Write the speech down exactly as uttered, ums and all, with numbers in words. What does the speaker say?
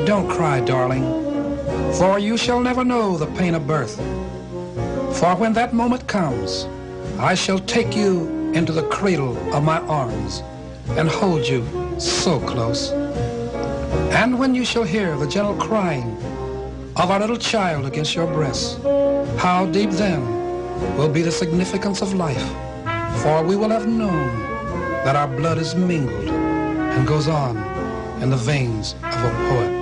don't cry, darling, for you shall never know the pain of birth. For when that moment comes, I shall take you into the cradle of my arms and hold you so close. And when you shall hear the gentle crying of our little child against your breast, how deep then will be the significance of life, for we will have known that our blood is mingled and goes on in the veins of a poet.